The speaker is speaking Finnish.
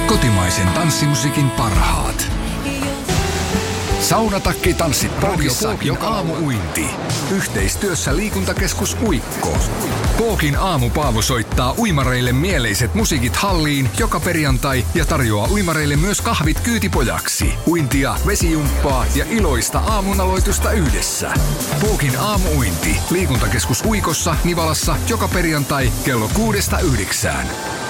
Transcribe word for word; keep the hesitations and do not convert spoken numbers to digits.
Kotimaisen tanssimusiikin parhaat. Saunatakki tanssit Pookissa joka aamu-uinti. Yhteistyössä liikuntakeskus Uikko. Pookin aamupaavu soittaa uimareille mieleiset musiikit halliin joka perjantai ja tarjoaa uimareille myös kahvit kyytipojaksi. Uintia, vesijumppaa ja iloista aamunaloitusta yhdessä. Pookin aamu-uinti. Liikuntakeskus Uikossa, Nivalassa joka perjantai kello kuudesta yhdeksään.